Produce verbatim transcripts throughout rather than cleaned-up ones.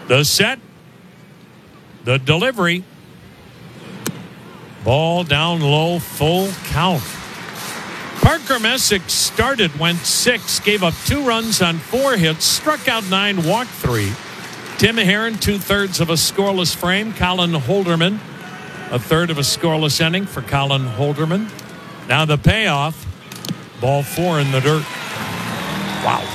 The set. The delivery. Ball down low, full count. Parker Messick started, went six, gave up two runs on four hits, struck out nine, walked three. Tim Herron, two-thirds of a scoreless frame. Colin Holderman, a third of a scoreless inning for Colin Holderman. Now the payoff, ball four in the dirt. Wow.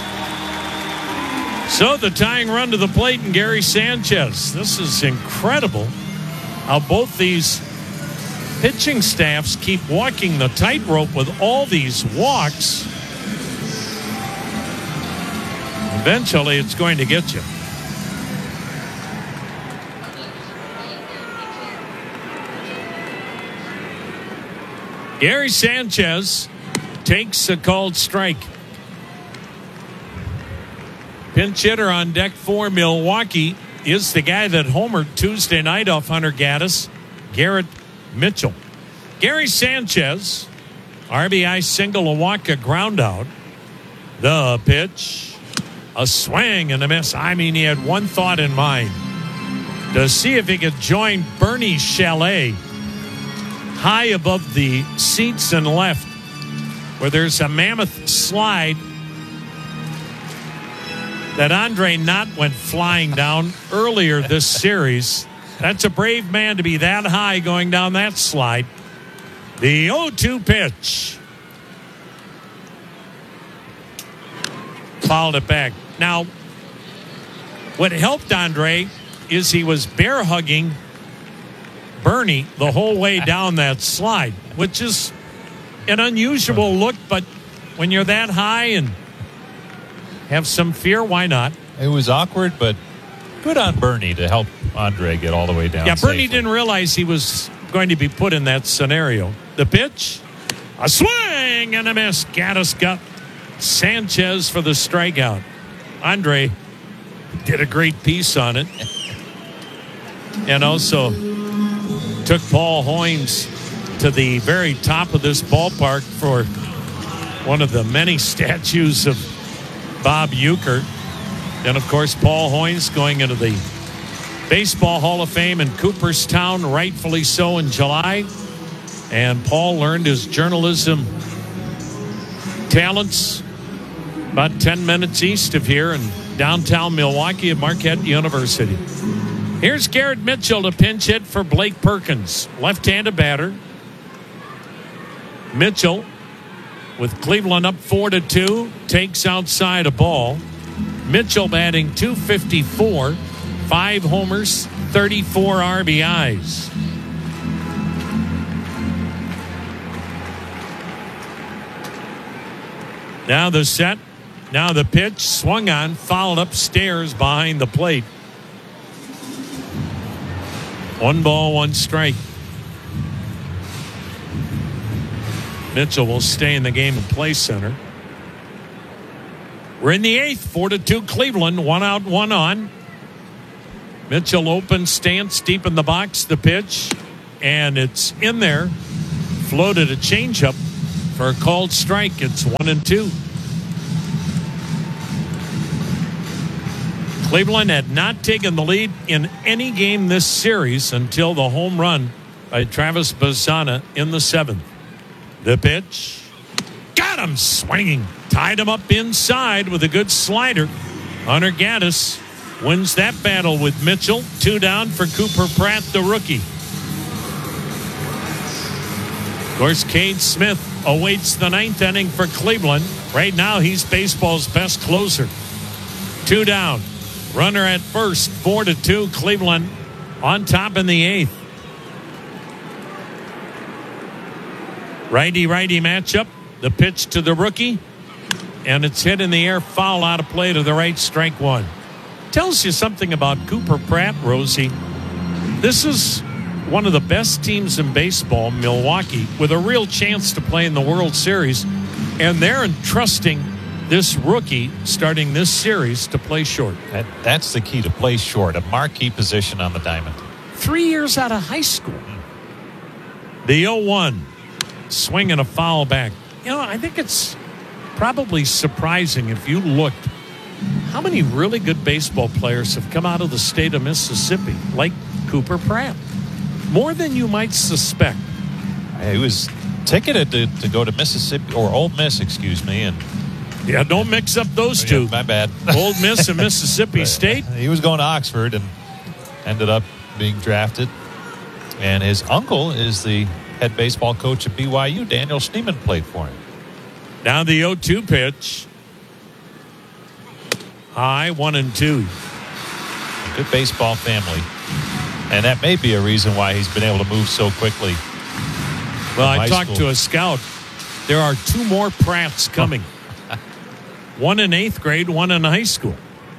So the tying run to the plate and Gary Sanchez. This is incredible how both these pitching staffs keep walking the tightrope with all these walks. Eventually, it's going to get you. Gary Sanchez takes a called strike. Pinch hitter on deck for Milwaukee is the guy that homered Tuesday night off Hunter Gaddis, Garrett Mitchell. Gary Sanchez, R B I single, a walk, a ground out. The pitch, a swing and a miss. I mean, he had one thought in mind, to see if he could join Bernie Chalet high above the seats and left, where there's a mammoth slide that Andre Knott went flying down earlier this series. That's a brave man to be that high going down that slide. The oh two pitch. Fouled it back. Now, what helped Andre is he was bear hugging Bernie the whole way down that slide, which is an unusual look, but when you're that high and have some fear, why not? It was awkward, but good on Bernie to help Andre get all the way down. Yeah, Bernie safely. didn't realize he was going to be put in that scenario. The pitch, a swing and a miss. Gaddis got Sanchez for the strikeout. Andre did a great piece on it. And also took Paul Hoynes to the very top of this ballpark for one of the many statues of Bob Uecker. And, of course, Paul Hoynes going into the Baseball Hall of Fame in Cooperstown, rightfully so, in July. And Paul learned his journalism talents about ten minutes east of here in downtown Milwaukee at Marquette University. Here's Garrett Mitchell to pinch hit for Blake Perkins. Left-handed batter. Mitchell, with Cleveland up four to two, takes outside a ball. Mitchell batting two fifty-four, five homers, thirty-four R B Is. Now the set, now the pitch, swung on, fouled upstairs behind the plate. One ball, one strike. Mitchell will stay in the game and play center. We're in the eighth, four to two Cleveland, one out, one on. Mitchell open stance deep in the box, the pitch, and it's in there. Floated a changeup for a called strike. It's one and two. Cleveland had not taken the lead in any game this series until the home run by Travis Bazzana in the seventh. The pitch. Got him swinging. Tied him up inside with a good slider. Hunter Gaddis wins that battle with Mitchell. Two down for Cooper Pratt, the rookie. Of course, Cade Smith awaits the ninth inning for Cleveland. Right now, he's baseball's best closer. Two down. Runner at first, four to two. Cleveland on top in the eighth. Righty-righty matchup. The pitch to the rookie. And it's hit in the air, foul out of play to the right, strike one. Tells you something about Cooper Pratt, Rosie. This is one of the best teams in baseball, Milwaukee, with a real chance to play in the World Series. And they're entrusting this rookie starting this series to play short. That, that's the key, to play short, a marquee position on the diamond. Three years out of high school. The oh one. Swing and a foul back. You know, I think it's probably surprising if you looked how many really good baseball players have come out of the state of Mississippi, like Cooper Pratt? More than you might suspect. He was ticketed to, to go to Mississippi, or Ole Miss, excuse me, and Yeah, don't mix up those two. Yeah, my bad. Ole Miss and Mississippi State. He was going to Oxford and ended up being drafted. And his uncle is the head baseball coach at B Y U. Daniel Schneemann played for him. Now the oh two pitch. High, one and two. Good baseball family. And that may be a reason why he's been able to move so quickly. Well, I high talked school. to a scout. There are two more Pratts coming. One in eighth grade, one in high school.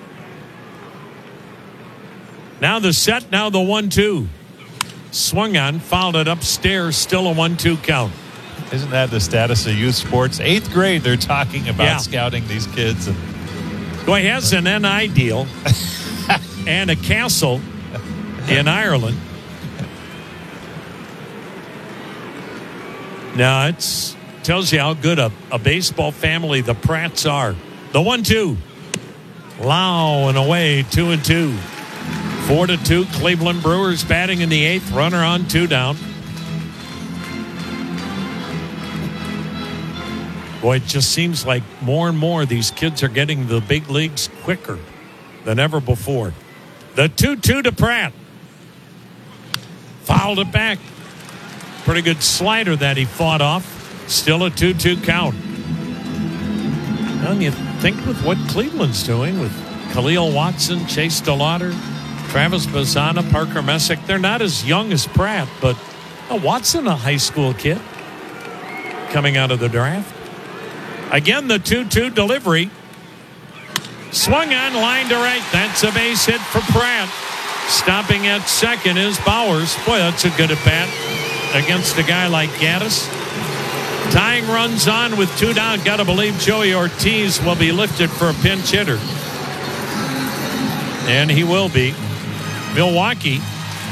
Now the set, now the one two. Swung on, fouled it upstairs, still a one two count. Isn't that the status of youth sports? Eighth grade, they're talking about Yeah. scouting these kids. And Well, he has an N I deal and a castle in Ireland. Now, it tells you how good a, a baseball family the Pratts are. The one two. Low and away, two and two. Four to two. Cleveland Brewers batting in the eighth. Runner on, two down. Boy, it just seems like more and more these kids are getting the big leagues quicker than ever before. The two two to Pratt. Fouled it back. Pretty good slider that he fought off. Still a two two count. And you think with what Cleveland's doing with Khalil Watson, Chase DeLauder, Travis Bazzana, Parker Messick, they're not as young as Pratt, but oh, Watson, a high school kid coming out of the draft. Again, the two two delivery. Swung on, line to right. That's a base hit for Pratt. Stopping at second is Bowers. Boy, that's a good at-bat against a guy like Gaddis. Tying runs on with two down. Got to believe Joey Ortiz will be lifted for a pinch hitter. And he will be. Milwaukee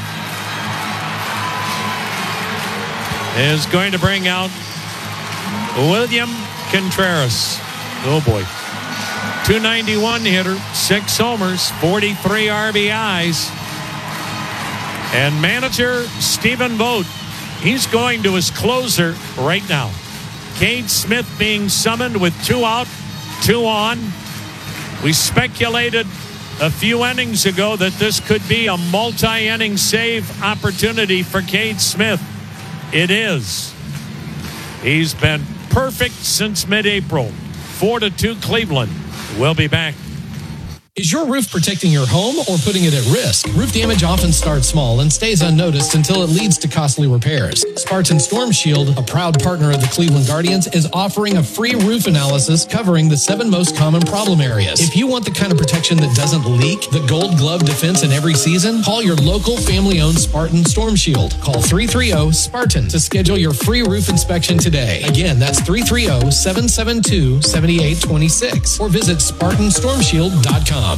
is going to bring out William Contreras. Oh, boy. two ninety-one hitter, six homers, forty-three R B Is. And manager Stephen Vogt, he's going to his closer right now. Cade Smith being summoned with two out, two on. We speculated a few innings ago that this could be a multi-inning save opportunity for Cade Smith. It is. He's been perfect since mid-April. Four to two Cleveland. We'll be back. Is your roof protecting your home or putting it at risk? Roof damage often starts small and stays unnoticed until it leads to costly repairs. Spartan Storm Shield, a proud partner of the Cleveland Guardians, is offering a free roof analysis covering the seven most common problem areas. If you want the kind of protection that doesn't leak, the gold glove defense in every season, call your local family-owned Spartan Storm Shield. Call three three zero SPARTAN to schedule your free roof inspection today. Again, that's three three zero, seven seven two, seven eight two six or visit Spartan Storm Shield dot com.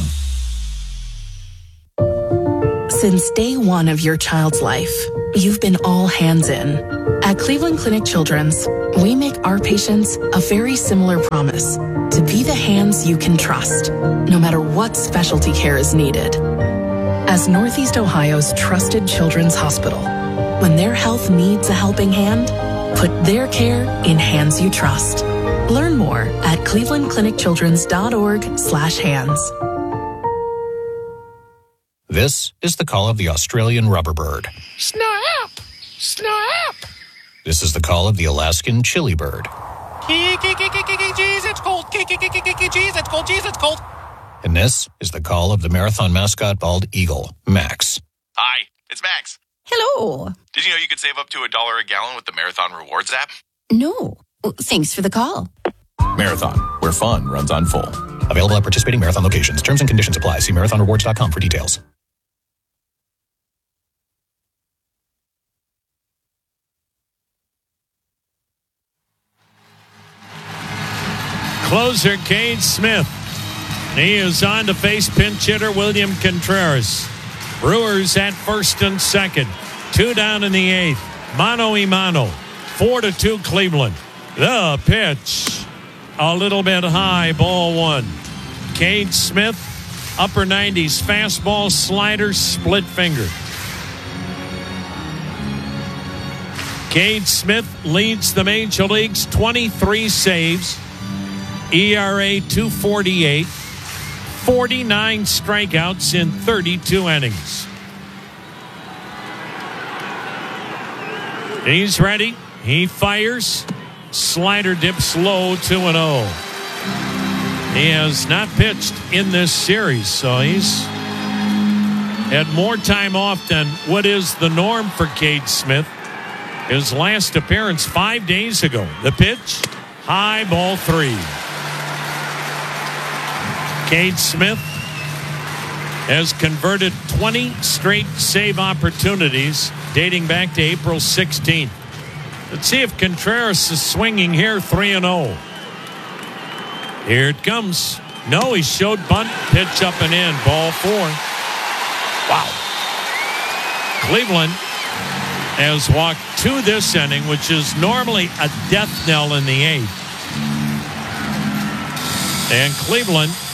Since day one of your child's life, you've been all hands in. At Cleveland Clinic Children's, we make our patients a very similar promise to be the hands you can trust, no matter what specialty care is needed. As Northeast Ohio's trusted children's hospital, when their health needs a helping hand, put their care in hands you trust. Learn more at cleveland clinic children's dot org slash hands. This is the call of the Australian rubberbird. Snap! Snap! This is the call of the Alaskan chili bird. Jeez, it's cold. Jeez, it's cold. Jeez, it's cold. And this is the call of the marathon mascot bald eagle, Max. Hi, it's Max. Hello. Did you know you could save up to a dollar a gallon with the Marathon Rewards app? No. Thanks for the call. Marathon, where fun runs on full. Available at participating marathon locations. Terms and conditions apply. See marathon rewards dot com for details. Closer Cade Smith. He is on to face pinch hitter William Contreras. Brewers at first and second. Two down in the eighth. Mano y mano. Four to two Cleveland. The pitch. A little bit high. Ball one. Cade Smith, upper nineties fastball, slider, split finger. Cade Smith leads the major leagues, twenty-three saves, E R A two forty-eight, forty-nine strikeouts in thirty-two innings. He's ready. He fires. Slider dips low, two and oh. He has not pitched in this series, so he's had more time off than what is the norm for Cade Smith. His last appearance five days ago. The pitch, high, ball three. Cade Smith has converted twenty straight save opportunities dating back to April sixteenth. Let's see if Contreras is swinging here, three and oh. Here it comes. No, he showed bunt, pitch up and in, ball four. Wow. Cleveland has walked to this inning, which is normally a death knell in the eighth. And Cleveland